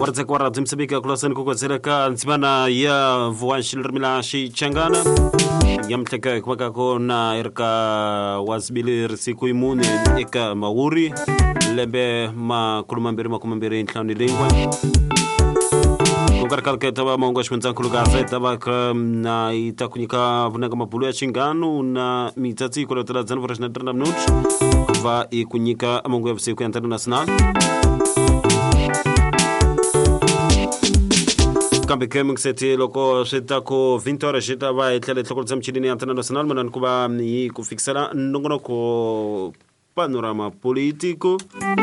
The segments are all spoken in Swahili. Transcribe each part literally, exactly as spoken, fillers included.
Kwarza kwa radhi msabika kulasani kwa ziraka nsimana ya vuanshi lirmila shi changana ya mteka kwa kako na irka wazbili siku imune eka mauri lebe ma kulumambiri ma kumambiri intlani lingwa kukarkal ke taba maungosh menzan kulugaza taba na itakunika vunaga mapulu ya chinganu na mitati kula tala zan vorashna drna minut va ikunika amongo ya siku international kambe keming seti loko seta ko vinte horas seta vai tele tloko zamchini international manan kuba ni kufixala ndongono ko panorama politico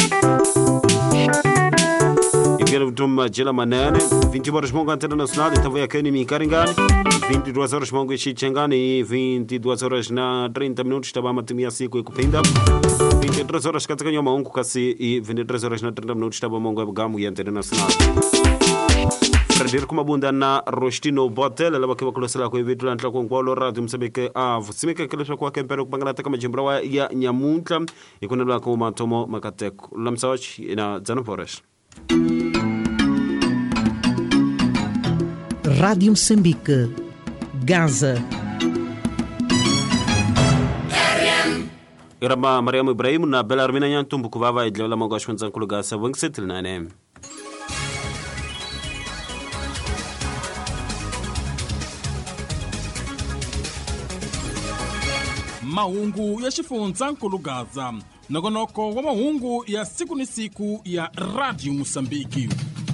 Iviera utuma jela manane vinte horas mongo international tava yakeni mi karingani vinte e duas horas mongo ishi changani vinte e duas horas na trinta minutos tava matimia siku ikupinda vinte e três horas katika nyoma unku kasi e vinte e três horas na trinta minutos tava mongo gamu ya international Frederico Mabunda na Rostino Botel la bakiwa kulosela kwa vitu la ntlako ngwalo radio msabike av simeka kelesha kwa kempero kupangana taka majimbrawa ya Nyamuntla ikuna la kwa matomo makateko lamsawach ina Zano Forest Rádio Moçambique, Gaza. Irama Mariamu Ibrahim na Belarmina Nyantumbu kubava idlela mangoshwan zankulu Gaza wangsetil nane. Mahungu ya xifundzakulu Gaza nongonoko wa mahungu ya siku ni siku ya Radio Mosambiki.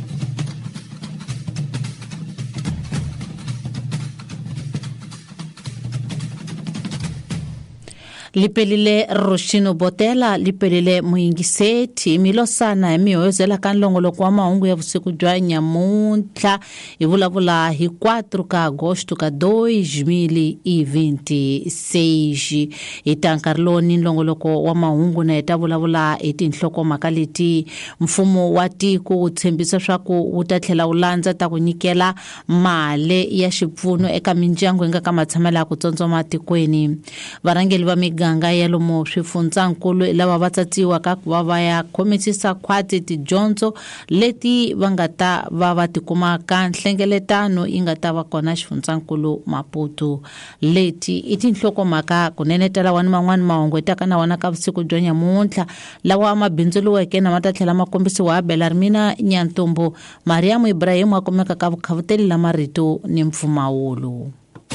Lipelile Roshino Botela lipelile muingiseti milosana ya miyoyozela kanlongolo kwa maungu ya vusiku jwa Nyamuntla ivulavula hi quatro ka agosto ka dois mil e vinte e seis itankarloni nlongoloko wa maungu na itavulavula iti nhloko makaliti mfumo wa tiko utshembisa swaku utathlela ulandza ta kunyikela male ya xipfuno eka mindyangu enga ka matshamela ya kutsontsoma tikweni varangeli va ganga ya lomo swifundzakulu lava va tsatsiwa ka ku va va ya khomisisa khwati tidyondzo leti va nga ta va va tikuma ka nhlengeletano yi nga ta va kona xifundzakulu Maputo leti i tinhlokomhaka kunenetela wani man'wani mahungu etaka na wona ka vusiku bya Nyamuntla lawa mabindzuluweke na mata tlhela makombisiwa Belarmina Nyantumbu Mariamu Ibrahim a kumeka ka vukhavuteli la marito ni Mpfumawulo.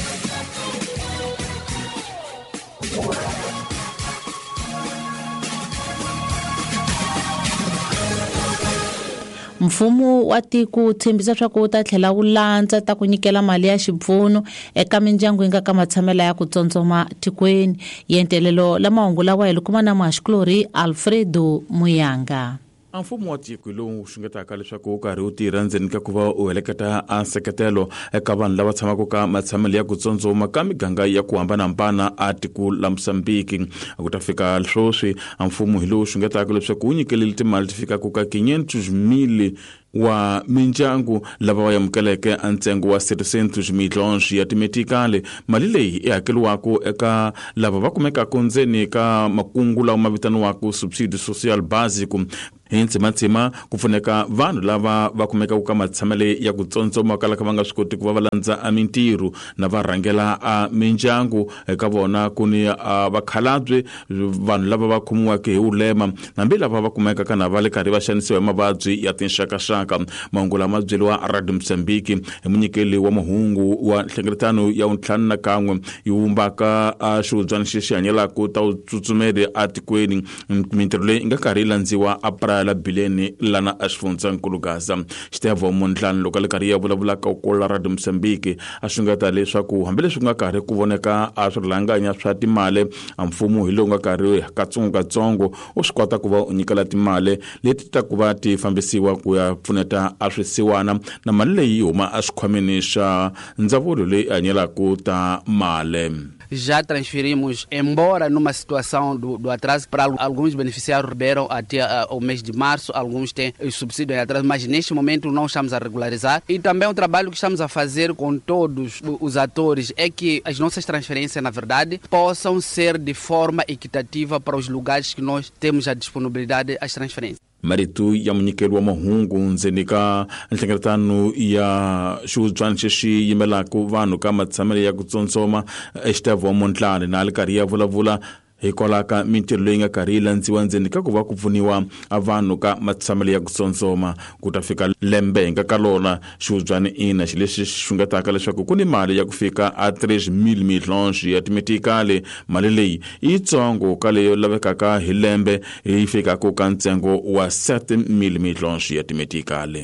Mfumo wa tiko utshembisa swaku uta tlhela wu landza ta ku nyikela mali ya xipfuno eka mindyangu inga ka matshamela ya kutsontsoma tikweni yentelelo la mahungu lawa hi lukuma na Mashklori Alfredo Muyanga. Mfumo wa tiko lowu xungetaka leswaku karhi u tirha ndzeni ka ku va u heleketa a nseketelo eka vanhu lava tshamaka ka matshamelo ya kutsontsoma ka miganga ya ku hambanahambana a tiko la Mosambiki ku ta fika swoswi mfumo hi lowu xungetaka leswaku wu nyikelile timali ti fikaka ka quinhentos mil wa mindyangu lava va yamukeleke antsengo wa setecentos milhões ya timetikale mali leyi i hakeliwaka eka lava va kumekaka ndzeni ka makungu lawa ma vitaniwaka subsidio social básico Hence matsima ku pfuneka vanhu lava va kumeka ka matshamele ya kutsontsoma kala ka va nga swi koti ku va va landza a mintirho na va rhangela a mindyangu eka vona kuni vakhalabye vanhu lava va khomiwaka hi ulema nambe lava va kumeka kana va le karhi va xanisiwa hi mavabyi ya tinxakaxaka mahungu lama byeliwa Radio Mosambiki hi munyikeli wa mahungu wa nhlengeletano ya untlhanu na kan'we yi vumbaka xihubyana xi hanyelaka ta utsutsumeri a tikweni mintirho leyi nga karhi landziwa a la bileni lana asfundzakulu Gaza xiteva muntlhanu loko le karhi ya vulavula ka ku la Radio Mosambiki a swingata leswaku hambileswi nga karhi ku voneka a swirhanganya swa timali a mfumo hi lowu nga karhi katsongokatsongo u swi kota ku va u nyikela timali leti ta ku va ti fambisiwa ku ya pfuneta a swisiwana na mali leyi huma a swikhwameni xa ndzawulo leyi hanyelaka ta mali. Já transferimos, embora numa situação do, do atraso, para alguns beneficiários receberam até uh, o mês de março, alguns têm subsídio em atraso, mas neste momento não estamos a regularizar. E também o trabalho que estamos a fazer com todos os atores é que as nossas transferências, na verdade, possam ser de forma equitativa para os lugares que nós temos a disponibilidade das transferências. maritu ya munyikeli wa mahungu ndzeni ka nhlengeletano ya xiwutswani xexi yimelaka vanhu ka matshamelo ya ku tsotsoma exitavo wa Montlane na ali karhi ya vulavula hikwalaho ka mintirho leyi nga karhi yi landziwa ndzeni ka ku va ku pfuniwa vanhu ka matshamelo ya ku tsotsoma ku ta fika lembe hi ka lona xiwutswani ina xi leswi xungetaka leswaku ku ni mali ya ku fika a tres mille milhonji ya timetikale. Mali leyi i yitsongo ka leyo lavekaka hi lembe yi fikaka ka ntsengo wa sept mille milhonji ya timetikale.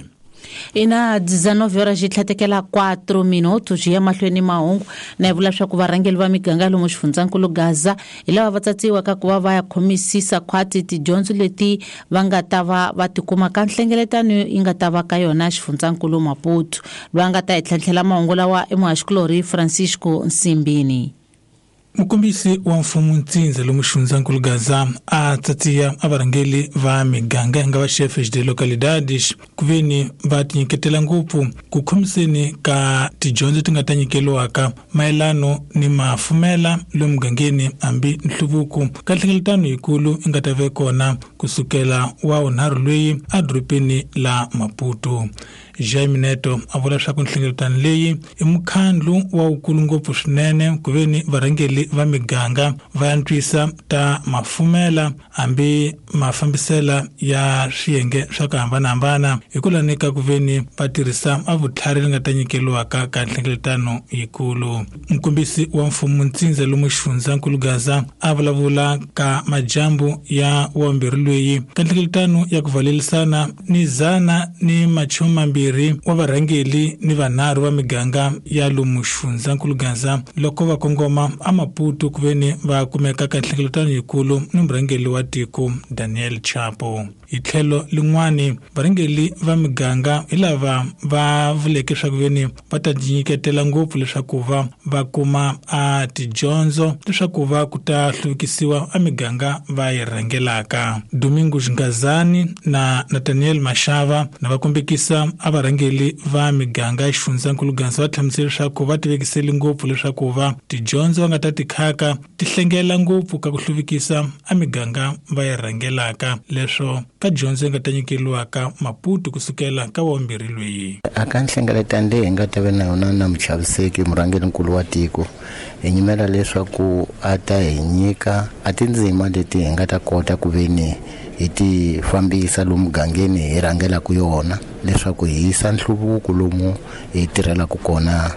Ina dezanove horas ji tlhatekela quatro minutos ya mahlweni mahungu na vula swa ku varangeli va miganga lomu xifundzakulu Gaza hi lava va tsatsiwa ka ku va va ya khomisisa khwati tidyondzo leti va nga ta va va tikuma ka nhlengeletano yi nga ta va ka yona xifundzakulu Maputo. Loyi nga ta hi tlhantlhela mahungu lawa i muhaxikulori Francisco Nsimbini. Mukombisi wa mfumo Ntsinza lomu xifundzakulu Gaza a tsatsiya avarangeli va miganga hinga va chefes de localidades ku veni va tinyiketela ngopfu ku khomiseni ka tidyondzo ti nga ta nyikeliwaka mayelano ni mafumela lomu mugangeni hambi nhluvuko ka nhlengeletano yikulu i nga ta ve kona kusukela wa unharhu lweyi a dorobeni la Maputo. Jaime Neto a vula swa ku nhlengeletano leyi i mukhandlu wa ukulu ngopfu swinene ku veni varangeli va miganga va yantwisa ta mafumela hambi mafambisela ya swiyenge swa ku hambanahambana hi ku lanika ku veni va tirhisa avutlhari li nga ta nyikeliwaka ka nhlengeletano yikulu. Mukombisi wa mfumo Ntsinza lomu xifundzakulu Gaza a vulavula ka majambu ya wambirhi lweyi ka nhlengeletano ya ku valelisana ni zana ni machomi mambirhi wa varangeli ni vanharhu va miganga ya lomu xifundzakulu Gaza loko va kongoma a Maputo ku veni va kumeka ka nhlengeletano yikulu ni murhangeli wa tiko Daniel Chapo. Hi tlhelo lin'wani varangeli va miganga hi lava va vuleke swa ku veni va ta nyiketela ngopfu leswaku va va kuma a tidyondzo leswaku va ku ta hluvukisiwa a miganga va yi rhangelaka. Domingo Ngazani na Nathaniel Mashava na va kombekisa a varangeli va miganga ya xifundzakulu Gaza va hlamusela leswaku va tivekiseli ngopfu leswaku va tidyondzo va nga ta tikhaka ti hlengela ngopfu ka ku hluvukisa a miganga va yi rhangelaka leswo ka dyondzo nga ta nyikeliwaka Maputo kusukela ka wambirhi lweyi. Aka nhlengeletano leyi nga ta ve na yona na muchaviseki murhangeli nkulu wa tiko hi nyimela leswaku a ta hi nyika a tindzima leti hi nga ta kota ku veni hi ti fambisa lomu mugangeni hi rhangela ku yona leswaku hi yisa nhluvuko lomu hi tirhelaka kona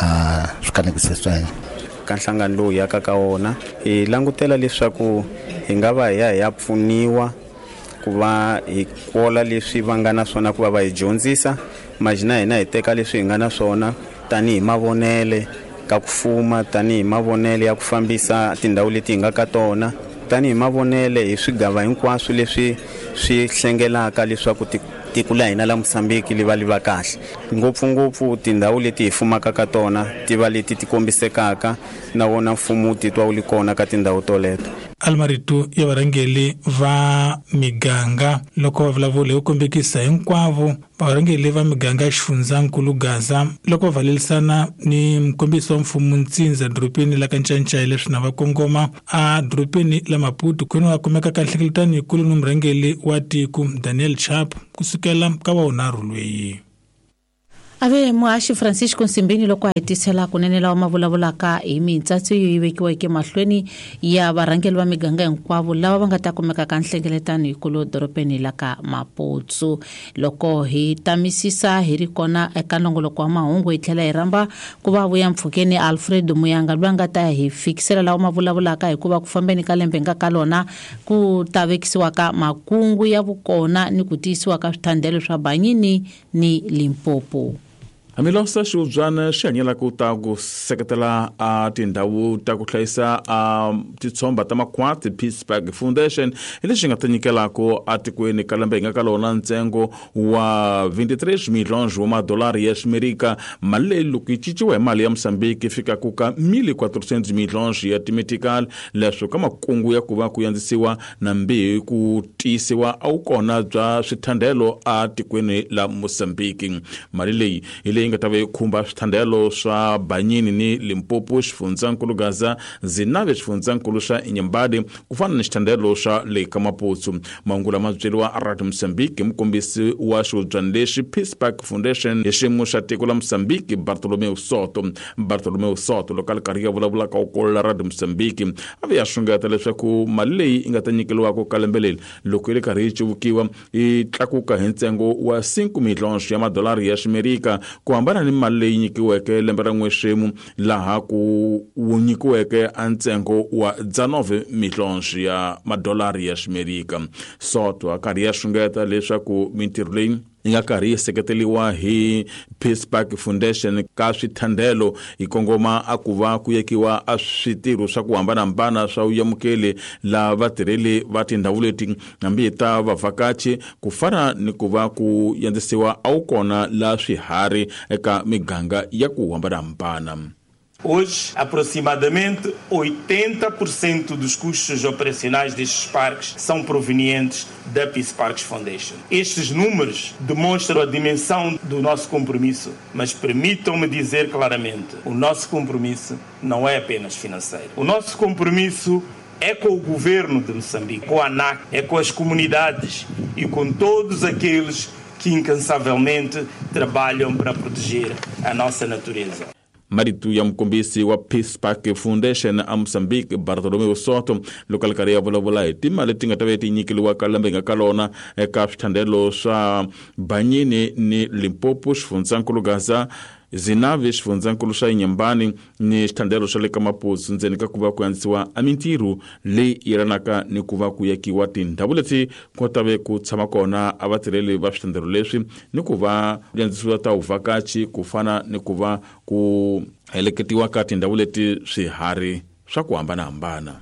a swikanekisi swa hina. Ka nhlangano lowu ya ka wona hi langutela leswaku hi nga va hi ya hi ya pfuniwa ku va hi kola leswi va nga na swona ku va va hi dyondzisa majina hina hi teka leswi hi nga na swona tanihi mavonele ka ku fuma tanihi mavonele ya ku fambisa tindhawu leti hi nga ka tona tanihi mavonele hi swigava hinkwaswo leswi swi hlengelaka leswaku tiko la hina la Mozambique li va li va kahle ngopfungopfu tindhawu leti hi fumaka ka tona ti va leti ti kombisekaka na wona mfumo titwa wu li kona ka tindhawu toleto. Almaritu ya varangeli va miganga loko va vulavula hi kombekisa hinkwavo varangeli va miganga ya xifundzakulu Gaza loko va valelisana ni mukombisi wa mfumo Ntsinza dorobeni la ka Ncanca leswi na va kongoma a dorobeni la Maputo kwini va kumeka ka nhlengeletano yikulu ni murhangeli wa tiko Daniel Chapo kusukela ka wunharhu lweyi. Ave muhaxi Francisco Nsimbini loko a hetisela kunene lawa mavulavulaka hi mitsatso yo yivekiweke mahlweni ya varhangeli va miganga hinkwavo lava va nga ta kumeka ka nhlengeletano yikulu dorobeni la ka Maputo. Loko hi tamisisa hi ri kona eka nongoloko wa mahungu hi tlhela hi ramba ku va vuya mpfhukeni Alfredo Muyanga loyi nga ta hi fikisela lawa mavulavulaka hikuva ku fambeni ka lembe nga ka lona ku tavekisiwa ka makungu ya vukona ni ku tiyisiwa ka swithandelo swa Banyini ni Limpopo. Hamilosa xiubyana xi hanyela ku ta ku seketela a tindhawu ta ku hlayisa a titshomba ta makhwati Pittsburgh Foundation hi leswi nga ta nyikelako a tikweni ka lembe hi nga ka lona ntsengo wa twenty-three milhões wa madolari ya Amerika mali leyi loko yi ciciwa hi mali ya Mozambique fika ku ka mille quatrocentos milhões ya timetikali leswo ka makungu ya ku va ku yandzisiwa na mbihi ku tiyisiwa a wu kona bya swithandelo a tikweni la Mozambique. Mali leyi leyi nga ta va yi khumba swithandelo swa Banyini ni Limpopo, xifundzankulu Gaza, Zinave, xifundzankulu xa Inyembane, ku fana ni xithandelo xa le ka Maputsu. Mahungu lama byeriwa Radio Mozambique, mukombisi wa xihubyani lexi Peace Park Foundation hi xiyimo xa tiko la Mozambique, Bartolomeu Soto. Bartolomeu Soto loko a karhi ya vulavula ka ukola Radio Mozambique a ve ya xungeta leswaku mali leyi nga ta nyikeliwaka ka lembe leri loko yi ri karhi yi civukiwa yi tlakuka hi ntsengo wa cinco milhões ya madolari ya Ximerika, ku hambana ni mali leyi nyikiweke lembe ra n'wexemu laha ku wu nyikiweke a ntsengo wa dezenove milhões ya madolari ya Ximerika. Soto a karhi ya xungeta leswaku mintirho leyi yi nga karhi yi seketeliwa hi Peace Park Foundation ka swithandelo yi kongoma a ku va ku yekiwa a switirho swa ku hambanahambana swa uyamukeli la vatirheli va tindhawu leti hambi ta vavhakachi, ku fana ni ku va ku yandzisiwa a wu kona la swiharhi eka miganga ya ku hambanahambana. Hoje, aproximadamente oitenta por cento dos custos operacionais destes parques são provenientes da Peace Parks Foundation. Estes números demonstram a dimensão do nosso compromisso, mas permitam-me dizer claramente, o nosso compromisso não é apenas financeiro. O nosso compromisso é com o governo de Moçambique, com a ANAC, é com as comunidades e com todos aqueles que incansavelmente trabalham para proteger a nossa natureza. Maritu ya mkombisi wa Peace Park Foundation a Mozambique, Bartolomeu Soto, lokal kari ya vulavula hi timali ti nga ta va ti nyikeliwa ka lembe nga ka lona eka swithandelo swa Banyini ni Limpopo, xifundzankulu Gaza, Zinave, xifundzankulu xa Inyembane ni xithandelo xa le ka Maputsu, ndzeni ka ku va ku yandzisiwa a mintirho leyi yelanaka ni ku va ku yakiwa tindhawu leti ku ta ve ku tshama kona a vatirheli va swithandelo leswi ni ku va yandzisiwa ta uvhakachi, ku fana ni ku va ku heleketiwa ka tindhawu leti swiharhi swa ku hambanahambana.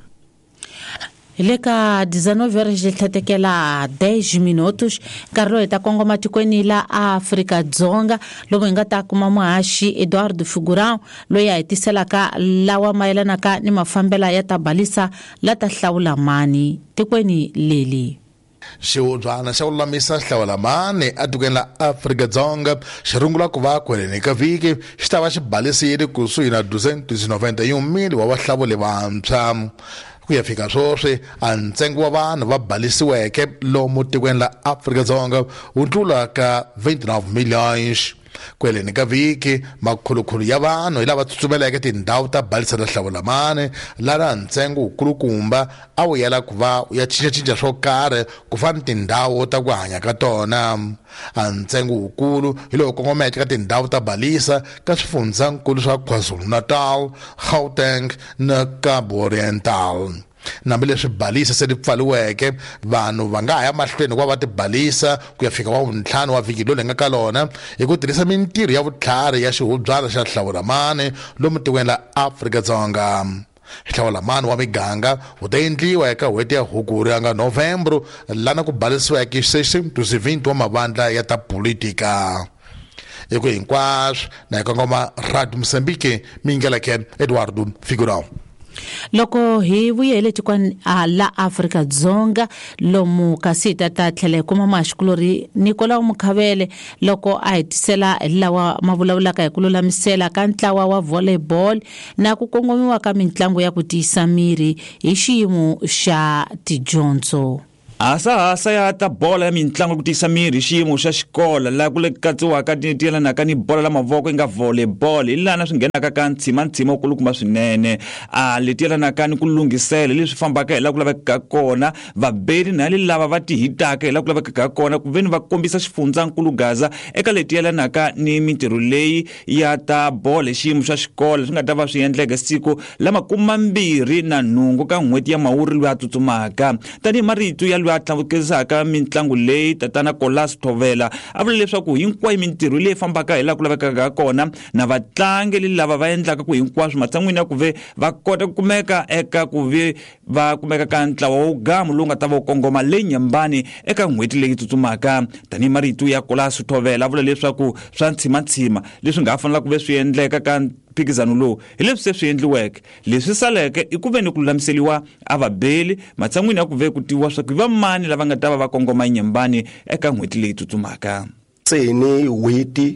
Ile ka dezenove horas de tlhatekela dez minutos nkarhi loyi ta kongoma tikweni la Afrika-Dzonga lomu hi nga ta kuma muhaxi Eduardo Figurão loyi a hetiselaka lawa mayelanaka ni mafambela ya ta balisa la ta hlawula mani tikweni leli. Xihubyana xa ku lulamisa hlawulamani atikweni la Afrika-Dzonga xi rungula ku va kweleni ka viki xi ta va xi balisile kusuhi na duzentos e noventa e um mili wa vahlawuli vantshwa. Ku ya fika swoswi a ntsengo wa vanhu va balisiweke lomu tikweni la Afrika-Dzonga wu tlula ka vinte-nove milhões. Kweleni ka viki makhulukhulu ya vanhu hi lava tsutsumeleke tindhawu ta balisa ra hlawulamani lana ntsengo wukulukumba a wu yela ku va ya cincacinca swo karhi ku fana tindhawu ta ku hanya ka tona. A ntsengo wukulu hi lowu kongomeke ka tindhawu ta balisa ka swifundzankulu swa KwaZulu-Natal, Gauteng na Cabo Oriental. Nambi leswi balisa se ti pfaliweke vanhu va nga ya mahlweni ku va ti balisa ku ya fika wa vuntlhanu wa vhiki lowu nga ka lona hi ku tirhisa mintirho ya vutlhari ya xihubyana xa hlawulamani lomu tikweni la Afrika-Dzonga. Hlawulamani wa miganga wu ta endliwa eka n'hweti ya Hukuri anga Novembro lana ku balisiweke sixteen to seventy wa mavandla ya ta politika. Hi ku hinkwaswo na hi kongoma Radio Mozambique mingeleke Eduardo Figurão. Loko hi vuyele tikweni la Afrika-Dzonga lomu kasi ta ta tlhela kuma maxkulori Nicola Mukhavele loko a hetisela lawa mavulavulaka hi ku lulamisela ka ntlawa wa volleyball na ku kongomiwa ka mitlangu ya ku tiyisa miri hi xiyimo xa tidyondzo. Asa ya ta bola ya mitlangu ku tisa miri xiyimo xa xikola la ku le katsiwaka tiyelanaka ni bola la mavoko inga volleyball ilana swi nghenaka ka ntsima ntsima ukulukumba swinene a letiyelanaka ni ku lungisela leswi fambaka la ku laveka kona vabeli na lava va ti hitaka la ku laveka kona ku veni va kombisa xifundzankulu Gaza eka letiyelanaka ni mintirho leyi ya ta bola xiyimo xa xikola swi nga ta va swi endleka siku lama kumambirhi na nhungu ka n'hweti ya Mawuri loyi a tsutsumaka tani marito ya va tlangukisaka mitlangu leyi tatana Kolas Thovela a vula leswaku hinkwayo mintirho leyi fambaka hi la ku laveka kona na vatlangi lava va endlaka ku hinkwaswo matsan'wini ya ku ve va kota ku kumeka eka ku ve va kumeka ka ntlawa wo gamu lowu nga ta va kongoma leyi Nyembane eka n'hweti leyi tsutsumaka tani marito ya Kolas Thovela a vula leswaku swa ntshima-ntshima leswi nga fanela ku ve swi endleka ka mphikizano lowu hi leswi se swi endliweke leswi saleke i ku ve ni ku lulamiseliwa a vabeli matsan'wini ya ku ve ku tiwa swa ku va mani lava nga ta va va kongoma Nyembane eka n'hweti leyi tsutsumaka. Se ni n'hweti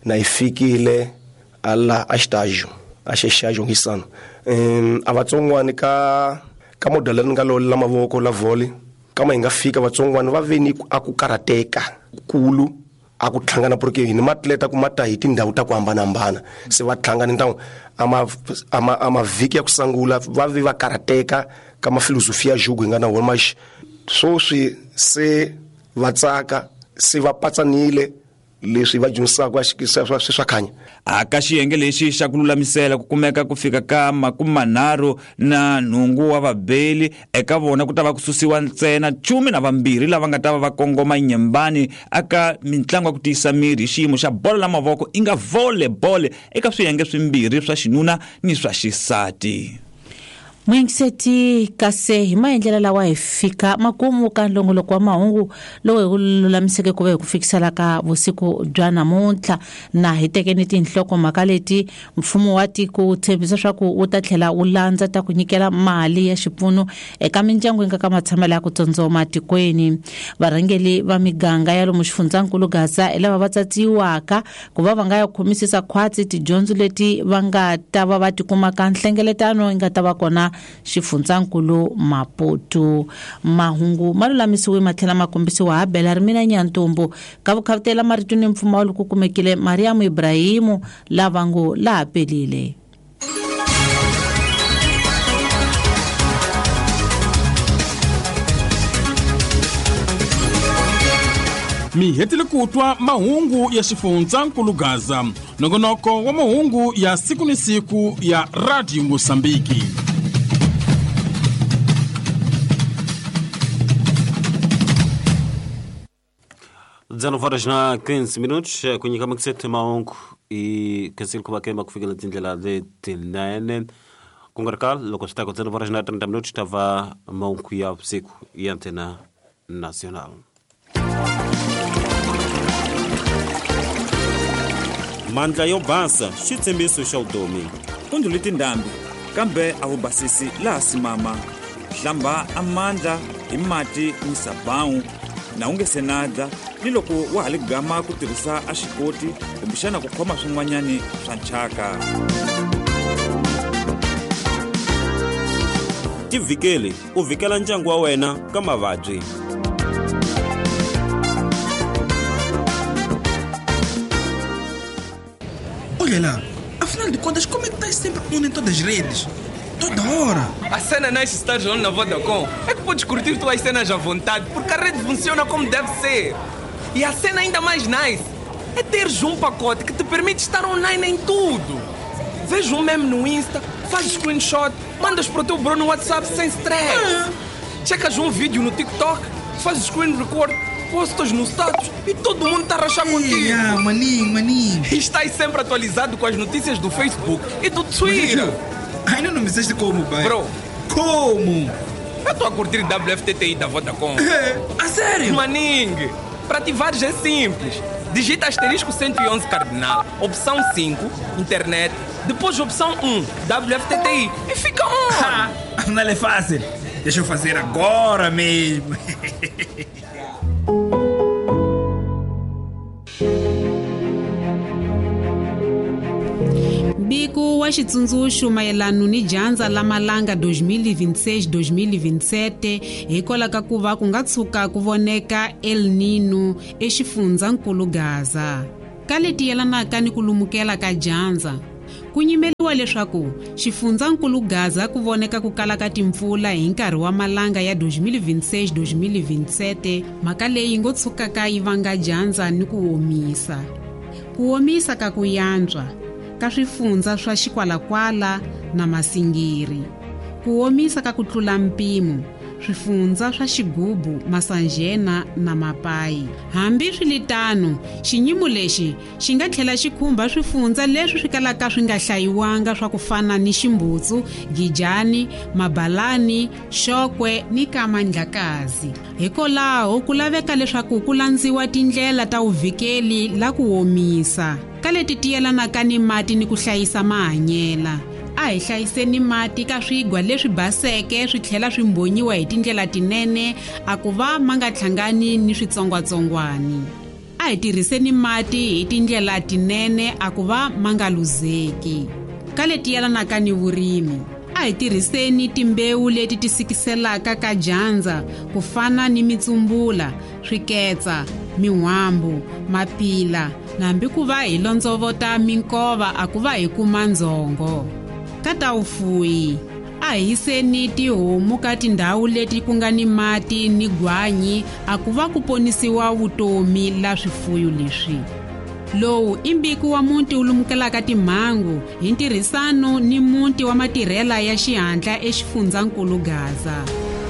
na ifikile ala a estágio a estágio hisano um, a vatsongwana ka ka modelani ka lo la mavoko la volley kama inga fika vatsongwana va veni a ku karateka kulu a ku tlhangana porque ni matleta ku mata hi tindhawu ta ku hambanahambana se va tlhangana ntawo ama ama ama viki ya ku sangula va vi va karateka kama filosofia jugo ingana wona mas so swi se vatsaka se va patsanile leswi va dyondzisaka swa swa khanya aka xiyenge lexi xa ku lulamisela ku kumeka ku fika ka makumanharhu na nhungu wa vabeli eka vona ku ta va ku susiwa ntsena cumi na vambirhi lava nga ta va va kongoma nyembani aka mitlangu ya ku tiyisa miri hi xiyimo xa bolo la mavoko i nga volleyball eka swiyenge swimbirhi swa xinuna ni swa xisati. Mwingiseti kase hi maendlela lawa hi fika makumu ka nlongoloko wa mahungu lowu hi ku lulamiseke ku ve hi ku fikisela ka vusiku bya namuntlha na hi tekeni tinhloko mhaka leti mfumo wa tiko tshembisa swa ku wu ta tlhela wu landza ta ku nyikela mali ya xipfuno eka mindyangu yi nga ka matshamelo ya ku tsondzoma tikweni. Varhangeli va miganga ya lomu xifundzhankulu Gaza hi lava va tsatsiwaka ku va va nga ya khomisisa khwatsi tidyondzo leti va nga ta va va tikumaka nhlengeletano yi nga ta va kona xifundzhankulu Maputo. Mahungu malulamisiwe matlhela makombisiwa ha Bela Rimina Nyantombo ka vukhavitela marituni mfumo lu ku kumekile Mariamu Ibrahimu lava ngo la pelile. Mi hetile kutwa mahungu ya xifundzhankulu Gaza, nongonoko wa mahungu ya siku ni siku ya Radio Mosambiki. dezenove horas na quinze minutos kwenye kama kisete maongo i kasili kuba kema kufika na tindlela leti nane kungarikal loko stako dezenove horas na trinta minutos tava maongo ya usiku ya Antena Nacional. Mandla yo basa xitshembiso xa vutomi kundu leti ndambi kambe a vubasisi laha simama hlamba amandla hi mati ni sabawu na unge senadza ni loko wa haligama ku tirhisa a xikoti kumbixana ku khoma swin'wanyani swa nchaka. Tivikeli u vikela ndyangu wa wena ka mavabyi. Olha lá, afinal de contas, como é que estás sempre on em todas as redes? Toda hora. A cena não é estar jogando na Vodacom. É que podes curtir tuas cenas à vontade, porque a rede funciona como deve ser. E a cena ainda mais nice é teres um pacote que te permite estar online em tudo. Veja um meme no Insta, faz screenshot, mandas para o teu bro no WhatsApp sem stress. É. Checas um vídeo no TikTok, faz screen record, postas no status e todo mundo está a rachar contigo. Ah, maninho, maninho. E estás sempre atualizado com as notícias do Facebook e do Twitter. Ainda não me disseste como, pai. Bro, como? Eu estou a curtir W F T T I da Vodacom. É? A sério? Maning, para ativares é simples. Digita asterisco cento e onze cardinal, opção cinco, internet, depois opção um, W F T T I e fica on. Não é fácil. Deixa eu fazer agora mesmo. Biko wa xitsundzuxo mayelano ni dyandza la malanga twenty twenty-six twenty twenty-seven hikwalaho ka ku va ku nga tshuka ku voneka El Nino exifundzhankulu Gaza. Ka leti yelanaka ni ku lumukela ka dyandza ku nyimeliwa leswaku xifundzhankulu Gaza ku voneka ku kala ka timpfula hi nkarhi wa malanga ya twenty twenty-six twenty twenty-seven mhaka leyi ngo tshukaka yi vanga dyandza ni ku omisa. Ku omisa ka ku yantswa ka swifundza swa xikwalakwala na masingiri, ku omisa ka ku tlula mpimo, swifundza swa xigubu, masanjena na mapayi. Hambi swilitano, xinyimo lexi xi nga tlhela xi khumba swifundza leswi swi kalaka swi nga hlayiwanga swa ku fana ni Ximbutsu, Gijani, Mabalani, Xokwe ni Kamandlakazi. Hikwalaho ku laveka leswaku ku landziwa tindlela ta uvikeli la ku omisa ka leti tiyelanaka ni mati ni ku hlayisa mahanyela. A hi hlayiseni mati ka swigwa leswi baseke swi tlhela swi mbonyiwa hi tindlela tinene a ku va ma nga hlangani ni switsongwatsongwani. A a hi tirhiseni mati hi tindlela tinene a ku va ma nga luzeki. Ka leti yelanaka ni vurimi, a hi tirhiseni timbewu leti ti sikiselaka ka dyandza ku fana ni mitsumbula, swiketsa, mihwambu, mapila, na hambi ku va hi londzovota minkova a ku va hi kuma ndzongo. Ka ta vufuwi, a hi yiseni tihomu ka tindhawu leti ku nga ni mati ni gwanyi a ku va ku ponisiwa vutomi la swifuwo leswi. Lowu i mbiko wa munti wu lumukelaka timhangu hi ntirhisano ni munti wa matirhela ya xihatla exifundzhankulu Gaza.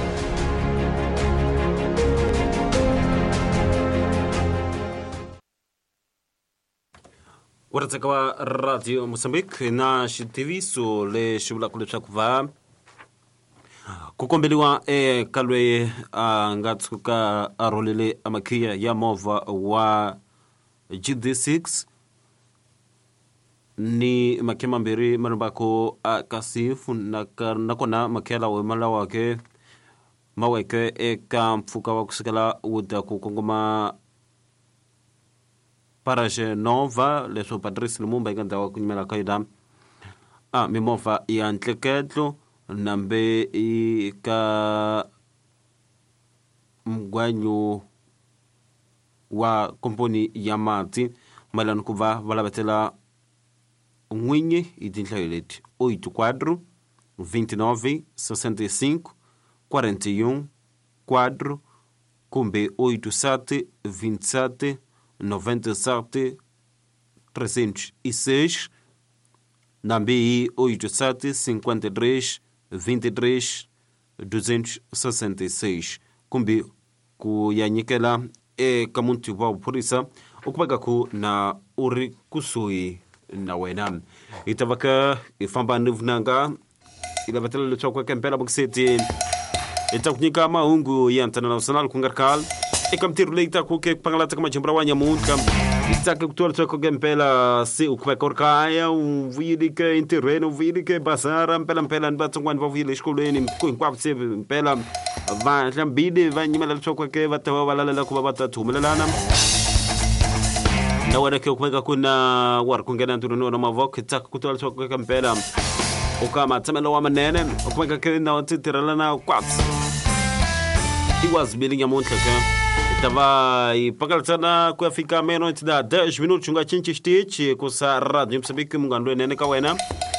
Waratseka wa Radio Moçambique na xitiviso lexi vulaka leswaku va ku kombeliwa eka loyi a nga tshuka a rhulele amakhiya ya movha wa G D six ni makhiya mambirhi ma lombako a kasifu nakona makhiya lawa malawa ke ma weke eka mpfhuka wa kusukela wuta ku kongoma Paraje Nova leswo Patrice Lumumba eka ndhawu ku nyimela ka yona a mimovha ya ntleketlo nambe eka mgwanyo wa komponi ya mati malani ku va va lavetela n'winyi hi tinhlayo leti oito quatro vinte e nove sessenta e cinco quarenta e um quatro kumbe oito sete vinte e sete noventa e sete trezentos e seis nambe oito sete cinquenta e três vinte e três duzentos e sessenta e seis kumbe ku yanyikela eka munti wa vuphorisa u kumeka ku na u ri kusuhi na wena hi ta va ka hi famba ni vunanga hi lavetela leswaku eka mpela bokiseti hi ta ku nyika mahungu ya international ku nga ri khale eka mintirho leyi taku ke ku pangalata ka majambura wa nyamuntlha hi tsaka ku tiva leswaku ke mpela se u kumeka u ri kaya u vuyile ke entirhweni u vuyile ke basara mpela mpela ni vatsongwana va vuyile exikolweni ku hinkwavo se mpela va hlambile va nyimela leswaku ke va ta va va lalela ku va va ta humelelana na wena ke u kumeka ku na wa ri ku nghena ntirhweni wona mavoko hi tsaka ku tiva leswaku ke mpela u ka matshemelo wa manene u kumeka ke na ti tirhelana kwatsi i wazibili nyamuntlha ke hi ta va hi pakaletsana ku ya fika meia-noite da dez minutos nga cinci xitichi ku sa Radio Moçambique munghana lwenene ka wena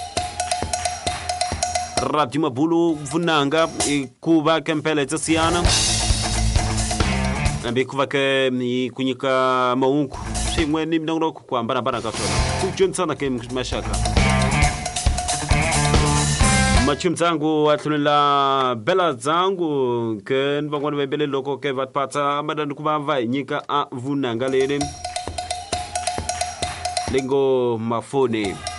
Radio Mabulu vunanga ku va ke mpela hi tsasiyana nambe ku va ke hi ku nyika mahungu swin'we ni minongonoko ku hambanahambana ka swona ku dyondzisana ke maxaka machim zangu atlulela bela zangu ke ni van'wana va yimbeleli loko ke va patsa madani ku va va hi nyika a vunanga leni lengo mafoni